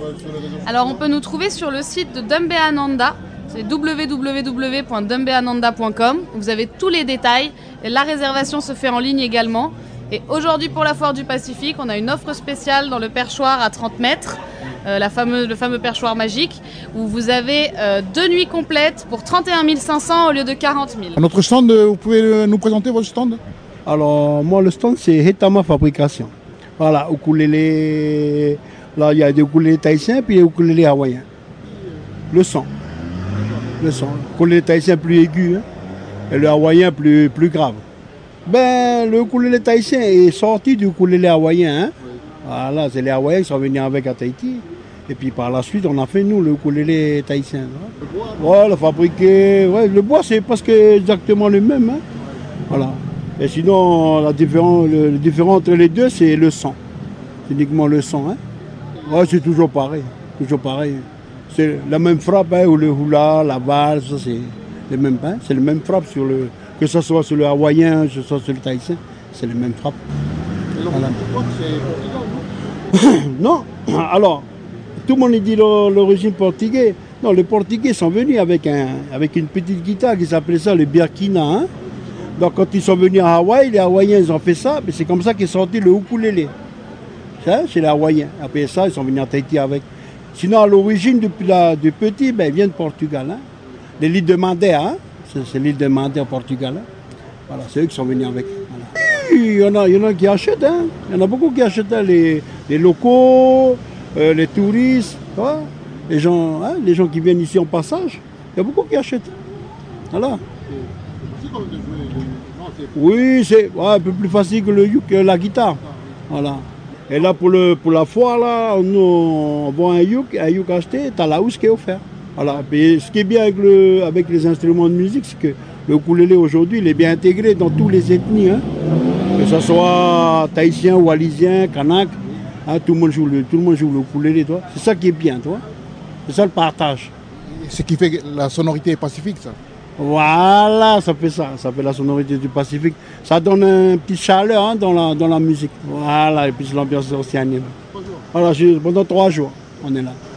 sur les réseaux sociaux? Alors on peut nous trouver sur le site de Doumbé Ananda, c'est www.dumbeananda.com. Vous avez tous les détails et la réservation se fait en ligne également. Et aujourd'hui pour la Foire du Pacifique, on a une offre spéciale dans le perchoir à 30 mètres, le fameux perchoir magique, où vous avez 2 nuits complètes pour 31 500 au lieu de 40 000. À notre stand, vous pouvez nous présenter votre stand? Alors, moi, le stand, c'est Hetama Fabrication. Voilà, ukulélé. Là, il y a des ukulélés tahitiens, puis des ukulélés hawaïens. Le son. Le son. Le ukulélé tahitien plus aigu, hein, et le hawaïen plus grave. Ben, le ukulélé tahitien est sorti du ukulélé hawaïen. Hein. Voilà, c'est les Hawaïens qui sont venus avec à Tahiti. Et puis par la suite, on a fait, nous, le ukulélé tahitien. Ouais, le fabriqué. Ouais, le bois, c'est presque exactement le même. Hein. Voilà. Et sinon, le différent entre les deux, c'est le son. C'est uniquement le son. Hein. Ouais, c'est toujours pareil. Toujours pareil. C'est la même frappe, hein, ou le hula, la valse, c'est le même pain. C'est le même frappe sur le. Que ce soit sur le hawaïen, que ce soit sur le tahitien, c'est le même frappe. Voilà. C'est non, alors, tout le monde dit l'origine portugaise. Non, les Portugais sont venus avec une petite guitare qui s'appelait ça le birkina. Hein. Donc quand ils sont venus à Hawaï, les Hawaïens ils ont fait ça, mais c'est comme ça qu'est sorti le ukulélé. Ça, c'est les Hawaïens. Après ça, ils sont venus à Tahiti avec. Sinon, à l'origine, depuis petit, ben, ils viennent de Portugal. Hein. Les l'île de Madère, hein. C'est l'île de Madère au Portugal. Hein. Voilà, c'est eux qui sont venus avec. Voilà. Il y en a qui achètent, hein. Il y en a beaucoup qui achètent, hein, les locaux, les touristes, hein. Les gens qui viennent ici en passage, il y a beaucoup qui achètent. Voilà. Oui, c'est un peu plus facile que la guitare. Voilà. Et là, pour la foire, là, nous, on voit un yuk acheté, tu as la housse qui est offert. Voilà. Et ce qui est bien avec les instruments de musique, c'est que le ukulélé aujourd'hui, il est bien intégré dans toutes les ethnies. Hein. Que ce soit tahitien, wallisien, kanak, hein, tout le monde joue le ukulélé, toi. C'est ça qui est bien, toi. C'est ça le partage. Ce qui fait la sonorité pacifique, ça. Voilà, ça fait la sonorité du Pacifique. Ça donne une petite chaleur, hein, dans la musique. Voilà, et puis l'ambiance océanienne. Voilà, pendant 3 jours, on est là.